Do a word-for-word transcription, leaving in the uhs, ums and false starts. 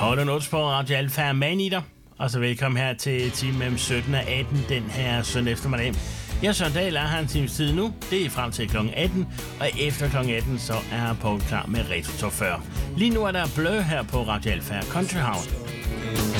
Hold en ods på Radio Alfa Manitter, og så velkommen her til time mellem sytten og atten den her søndag eftermiddag. Jeg Søren Dahl er her en times tid nu, det er frem til klokken atten, og efter klokken atten så er Poul klar med Retro Top fyrre. Lige nu er der Blur her på Radio Alfa Country House.